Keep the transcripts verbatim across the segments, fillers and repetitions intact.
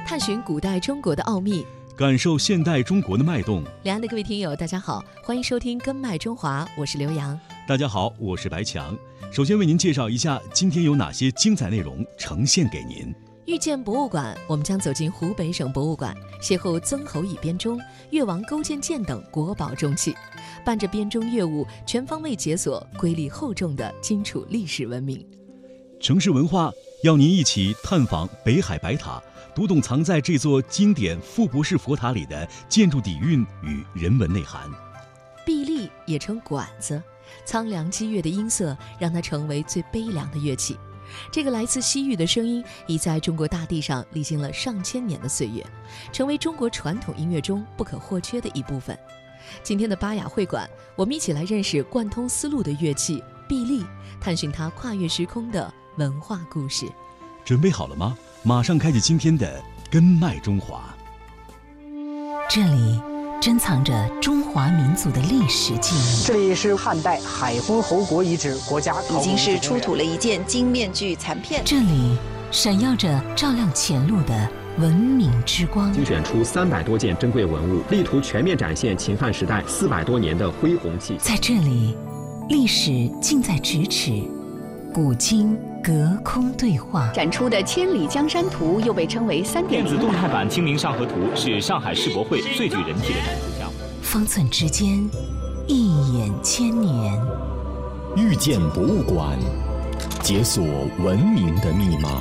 探寻古代中国的奥秘， 感受现代中国的脉动。 两岸的各位听友大家好，欢迎收听《根脉中华》，我是刘洋。 大家好，我是白强。首先为您介绍一下今天有哪些精彩内容呈现给您。 遇见博物馆，我们将走进湖北省博物馆，邂逅曾侯乙编钟、越王勾践剑等国宝重器，伴着编钟乐舞，全方位解锁瑰丽厚重的荆楚历史文明。 城市文化要您一起探访北海白塔，读懂藏在这座经典傅博式佛塔里的建筑底蕴与人文内涵。 碧丽也称管子，苍凉激越的音色让它成为最悲凉的乐器。这个来自西域的声音已在中国大地上历经了上千年的岁月，成为中国传统音乐中不可或缺的一部分。今天的巴雅会馆，我们一起来认识贯通丝路的乐器碧丽，探寻它跨越时空的文化故事。 准备好了吗？马上开启今天的根脉中华。 这里珍藏着中华民族的历史记忆。 这里是汉代海昏侯国遗址国家考古已经是出土了一件金面具残片。 这里闪耀着照亮前路的文明之光。 精选出三百多件珍贵文物，力图全面展现秦汉时代四百多年的恢弘气息。 在这里，历史近在咫尺，古今隔空对话。 展出的《千里江山图》又被称为三点零电子动态版《清明上河图》是上海世博会最具人气的展出项目。 方寸之间，一眼千年。 遇见博物馆，解锁文明的密码。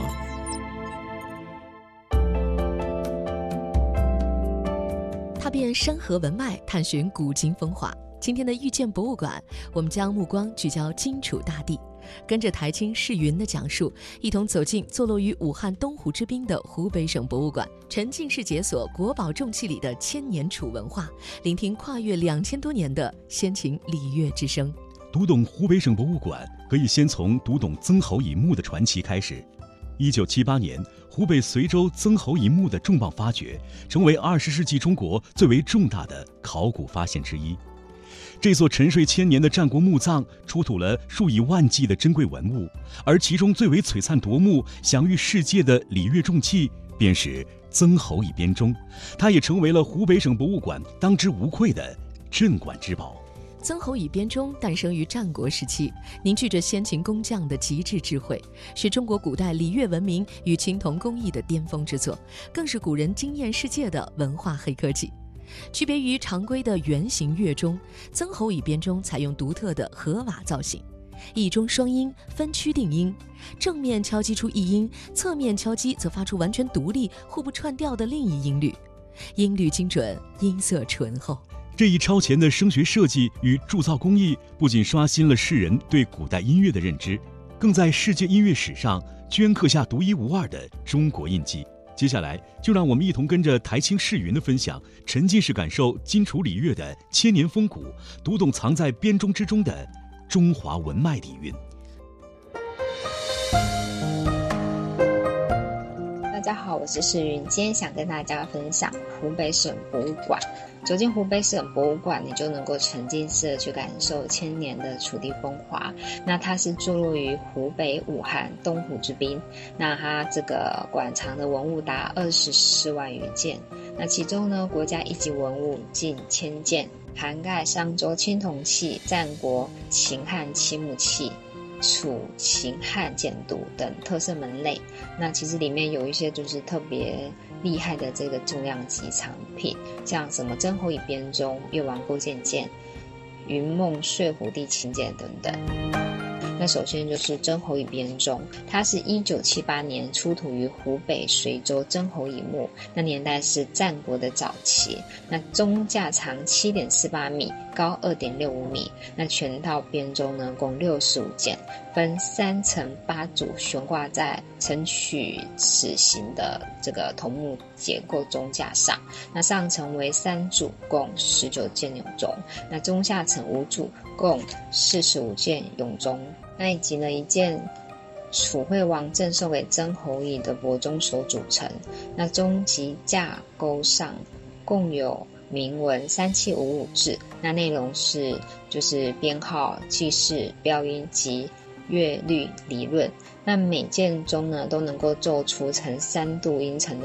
踏遍山河文脉，探寻古今风华。今天的遇见博物馆，我们将目光聚焦荆楚大地，跟着台青世云的讲述，一同走进坐落于武汉东湖之滨的湖北省博物馆，沉浸式解锁国宝重器里的千年楚文化，聆听跨越两千多年的先秦礼乐之声。 读懂湖北省博物馆，可以先从读懂曾侯乙墓的传奇开始。一九七八年，湖北随州曾侯乙墓的重磅发掘，成为二十世纪中国最为重大的考古发现之一。这座沉睡千年的战国墓葬出土了数以万计的珍贵文物，而其中最为璀璨夺目、享誉世界的礼乐重器便是曾侯乙编钟，它也成为了湖北省博物馆当之无愧的镇馆之宝。 曾侯乙编钟诞生于战国时期，凝聚着先秦工匠的极致智慧，是中国古代礼乐文明与青铜工艺的巅峰之作，更是古人惊艳世界的文化黑科技。区别于常规的圆形乐钟，曾侯乙编钟采用独特的合瓦造型，一钟双音，分区定音，正面敲击出一音，侧面敲击则发出完全独立、互不串调的另一音律，音律精准，音色醇厚。 这一超前的声学设计与铸造工艺，不仅刷新了世人对古代音乐的认知，更在世界音乐史上镌刻下独一无二的中国印记。接下来，就让我们一同跟着台青世云的分享，沉浸式感受荆楚礼乐的千年风骨，读懂藏在编钟之中的中华文脉底蕴。 大家好，我是世云，今天想跟大家分享湖北省博物馆。走进湖北省博物馆，你就能够沉浸式的去感受千年的楚地风华。那它是坐落于湖北武汉东湖之滨，那它这个馆藏的文物达二十四万余件，那其中呢，国家一级文物近千件，涵盖商周青铜器、战国、秦汉漆木器、楚秦汉简牍等特色门类。那其实里面有一些就是特别厉害的这个重量级藏品，像什么曾侯乙编钟、越王勾践剑、云梦睡虎地秦简等等。那首先就是曾侯乙编钟，它是一九七八年出土于湖北随州曾侯乙墓，那年代是战国的早期。那钟架长七点四八米，高二点六五米。那全套编钟呢，共六十五件，分三层八组悬挂在呈曲齿形的这个桐木结构钟架上。那上层为三组，共十九件永钟。那中下层五组，共四十五件永钟。那以及呢一件楚惠王赠送给曾侯乙的帛钟所组成。那钟及架钩上共有铭文三七五五字，那内容是就是编号、记事、标音及乐律理论。那每件钟呢都能够奏出呈三度音程的